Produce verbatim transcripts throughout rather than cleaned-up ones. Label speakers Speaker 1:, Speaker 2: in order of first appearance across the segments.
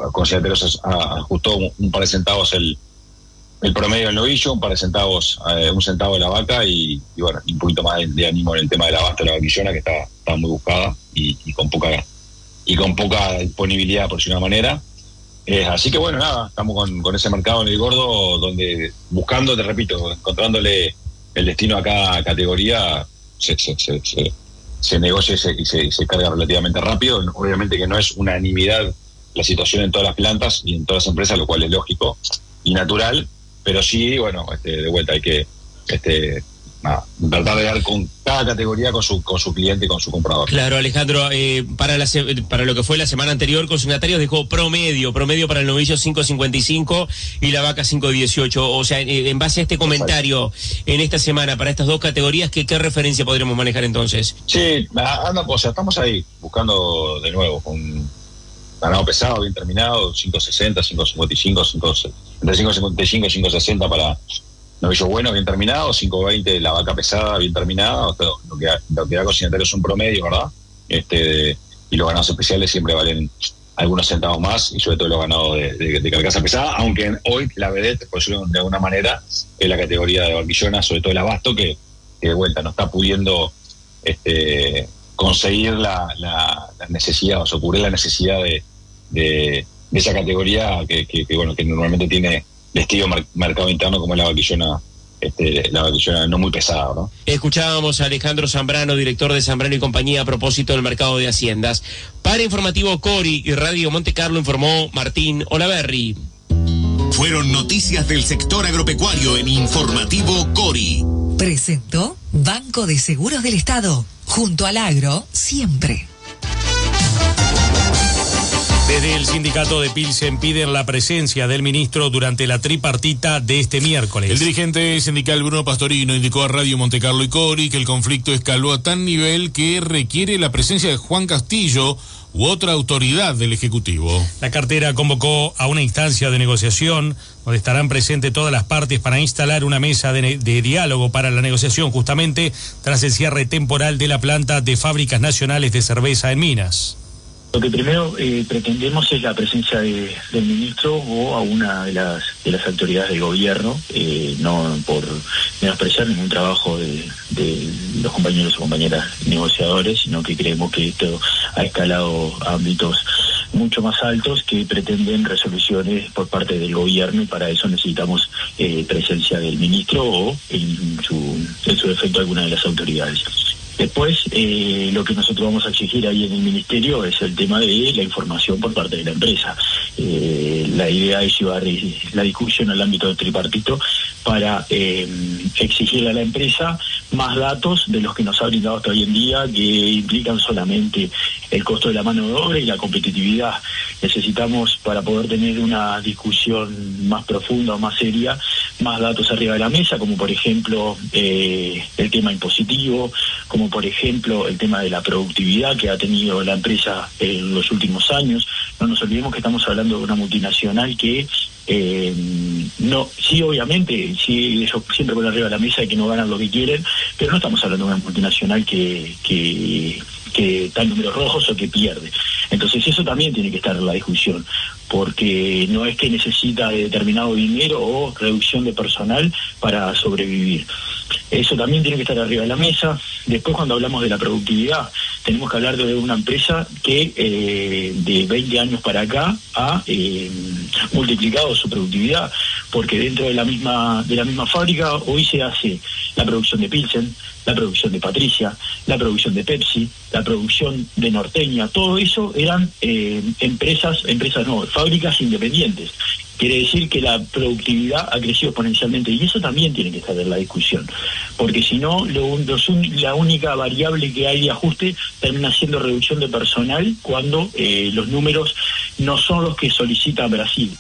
Speaker 1: con Ciateros ajustó un, un par de centavos el, el promedio del novillo, un par de centavos, eh, un centavo de la vaca y, y bueno, un poquito más de, de ánimo en el tema del abasto de la vaquillona, que está, está muy buscada y, y con poca y con poca disponibilidad, por decir una manera. Eh, así que bueno, nada, estamos con, con ese mercado en el gordo, donde buscando, te repito, encontrándole el destino a cada categoría, se, se, se, se, se negocia y se, y se, y se carga relativamente rápido. Obviamente que no es unanimidad la situación en todas las plantas y en todas las empresas, lo cual es lógico y natural, pero sí, bueno, este, de vuelta hay que este, nada, tratar de dar con cada categoría con su con su cliente y con su comprador.
Speaker 2: Claro, Alejandro, eh, para la para lo que fue la semana anterior, Consignatarios dejó promedio, promedio para el novillo cinco cincuenta y cinco y la vaca cinco dieciocho. O sea, eh, en base a este comentario, en esta semana, para estas dos categorías, ¿qué, qué referencia podríamos manejar entonces?
Speaker 1: Sí, anda, o sea, estamos ahí buscando de nuevo un ganado pesado, bien terminado, cinco sesenta, cinco cincuenta y cinco, entre cinco cincuenta y cinco y cinco sesenta para novillo bueno, bien terminado, cinco veinte la vaca pesada, bien terminada. O sea, lo que da, lo que da Consignatario es un promedio, ¿verdad? Este, y los ganados especiales siempre valen algunos centavos más, y sobre todo los ganados de, de, de carcasa pesada, aunque hoy la vedette, por decirlo de alguna manera, es la categoría de vaquillona, sobre todo el abasto, que, que de vuelta no está pudiendo este, conseguir la, la, la necesidad, o sea, cubrir la necesidad de, de, de esa categoría que, que, que, bueno, que normalmente tiene vestido mar, mercado interno, como es la vaquillona, este, la vaquillona no muy pesada, ¿no?
Speaker 2: Escuchábamos a Alejandro Zambrano, director de Zambrano y compañía, a propósito del mercado de haciendas. Para Informativo Cori y Radio Monte Carlo informó Martín Olaverri.
Speaker 3: Fueron noticias del sector agropecuario en Informativo Cori.
Speaker 4: Presentó Banco de Seguros del Estado. Junto al agro, siempre.
Speaker 5: Desde el sindicato de Pilsen piden la presencia del ministro durante la tripartita de este miércoles.
Speaker 6: El dirigente sindical Bruno Pastorino indicó a Radio Monte Carlo y Cori que el conflicto escaló a tal nivel que requiere la presencia de Juan Castillo u otra autoridad del Ejecutivo.
Speaker 5: La cartera convocó a una instancia de negociación donde estarán presentes todas las partes para instalar una mesa de, de diálogo para la negociación, justamente tras el cierre temporal de la planta de Fábricas Nacionales de Cerveza en Minas.
Speaker 7: Lo que primero eh, pretendemos es la presencia de, del ministro o a una de las de las autoridades del gobierno, eh, no por menospreciar ningún trabajo de, de los compañeros o compañeras negociadores, sino que creemos que esto ha escalado a ámbitos mucho más altos que pretenden resoluciones por parte del gobierno, y para eso necesitamos eh, presencia del ministro o en su, en su defecto alguna de las autoridades. Después, eh, lo que nosotros vamos a exigir ahí en el ministerio es el tema de la información por parte de la empresa. Eh, la idea es llevar la discusión al ámbito del tripartito para eh, exigirle a la empresa más datos de los que nos ha brindado hasta hoy en día, que implican solamente el costo de la mano de obra y la competitividad. Necesitamos, para poder tener una discusión más profunda o más seria, más datos arriba de la mesa, como por ejemplo eh, el tema impositivo, como por ejemplo el tema de la productividad que ha tenido la empresa en los últimos años. No nos olvidemos que estamos hablando de una multinacional que eh, no, sí, obviamente, sí, ellos siempre ponen arriba de la mesa de que no ganan lo que quieren, pero no estamos hablando de una multinacional que, que, que está en números rojos o que pierde. Entonces eso también tiene que estar en la discusión, porque no es que necesita de determinado dinero o reducción de personal para sobrevivir. Eso también tiene que estar arriba de la mesa. Después, cuando hablamos de la productividad, tenemos que hablar de una empresa que eh, de veinte años para acá ha eh, multiplicado su productividad, porque dentro de la misma de la misma fábrica hoy se hace la producción de Pilsen, la producción de Patricia, la producción de Pepsi, la producción de Norteña. Todo eso eran eh, empresas, empresas no, fábricas independientes. Quiere decir que la productividad ha crecido exponencialmente, y eso también tiene que estar en la discusión, porque si no, lo, los, la única variable que hay de ajuste termina siendo reducción de personal cuando eh, los números no son los que solicita Brasil.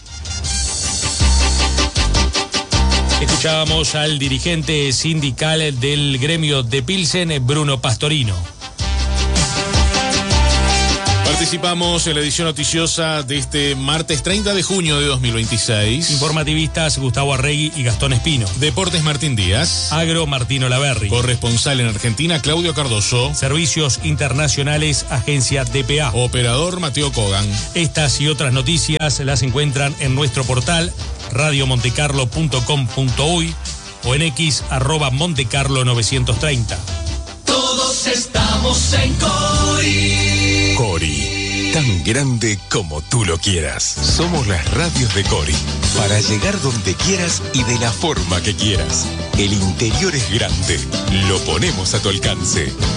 Speaker 5: Escuchábamos al dirigente sindical del gremio de Pilsen, Bruno Pastorino.
Speaker 6: Participamos en la edición noticiosa de este martes treinta de junio de dos mil veintiséis.
Speaker 5: Informativistas Gustavo Arregui y Gastón Espino.
Speaker 6: Deportes Martín Díaz.
Speaker 5: Agro Martino Laverri.
Speaker 6: Corresponsal en Argentina Claudio Cardoso.
Speaker 5: Servicios Internacionales Agencia D P A.
Speaker 6: Operador Mateo Kogan.
Speaker 5: Estas y otras noticias las encuentran en nuestro portal radio montecarlo punto com punto uy o en X arroba montecarlo novecientos treinta.
Speaker 8: Todos estamos en Cori.
Speaker 9: Cori, tan grande como tú lo quieras. Somos las radios de Cori, para llegar donde quieras y de la forma que quieras. El interior es grande, lo ponemos a tu alcance.